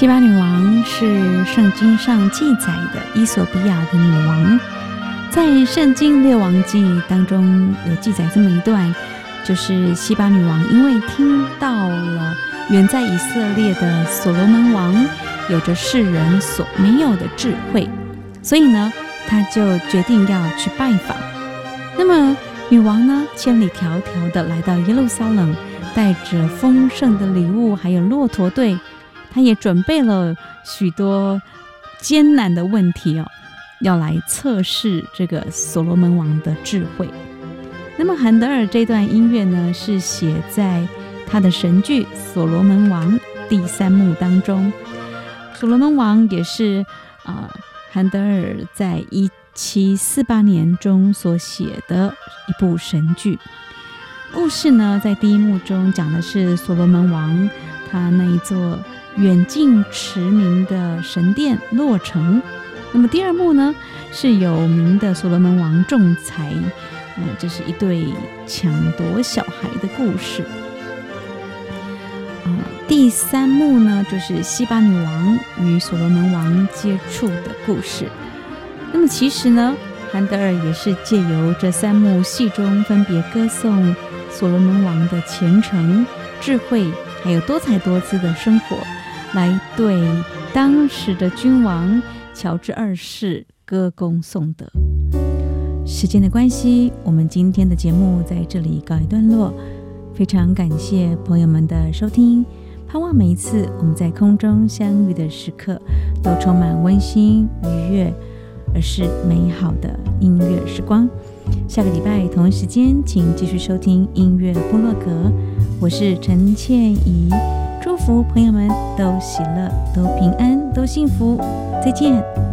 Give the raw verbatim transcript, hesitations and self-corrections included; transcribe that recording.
西巴女王是圣经上记载的伊索比亚的女王，在圣经列王记当中有记载这么一段，就是西巴女王因为听到了远在以色列的所罗门王有着世人所没有的智慧，所以呢她就决定要去拜访。那么女王呢千里迢迢的来到耶路撒冷，带着丰盛的礼物还有骆驼队，她也准备了许多艰难的问题哦，要来测试这个所罗门王的智慧。那么韩德尔这段音乐呢，是写在他的神剧《所罗门王》第三幕当中。所罗门王也是、呃、韩德尔在一七四八年中所写的一部神剧。故事呢，在第一幕中讲的是所罗门王他那一座远近驰名的神殿落成。那么第二幕呢，是有名的所罗门王仲裁，呃、这是一对抢夺小孩的故事。呃、第三幕呢，就是西巴女王与所罗门王接触的故事。那么其实呢，韩德尔也是借由这三幕戏中分别歌颂所罗门王的虔诚、智慧，还有多彩多姿的生活，来对当时的君王乔治二世歌功颂德。时间的关系，我们今天的节目在这里告一段落，非常感谢朋友们的收听，盼望每一次我们在空中相遇的时刻都充满温馨愉悦，而是美好的音乐时光。下个礼拜同一时间请继续收听音乐部落格，我是陈倩怡，祝福朋友们都喜乐，都平安，都幸福，再见。